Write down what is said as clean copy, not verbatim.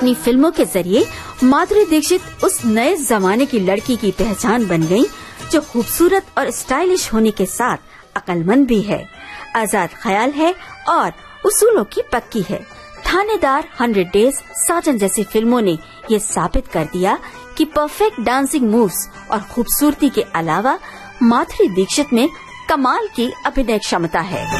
अपनी फिल्मों के जरिए माधुरी दीक्षित उस नए जमाने की लड़की की पहचान बन गयी, जो खूबसूरत और स्टाइलिश होने के साथ अक्लमंद भी है, आजाद ख्याल है और उसूलों की पक्की है। थानेदार, 100 डेज, साजन जैसी फिल्मों ने ये साबित कर दिया कि परफेक्ट डांसिंग मूव्स और खूबसूरती के अलावा माधुरी दीक्षित में कमाल की अभिनय क्षमता है।